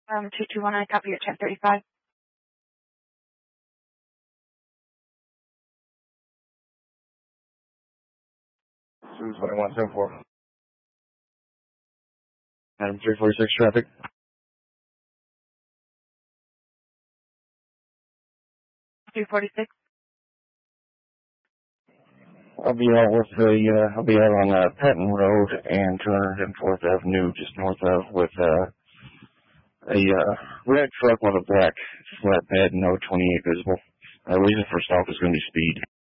2219, copy your 1035. This is what I want 74. Adam 346 traffic. 346. I'll be out on Patton Road and 204th Avenue, just north of, with a red truck with a black flatbed, no 28 visible. Reason for stop is going to be speed.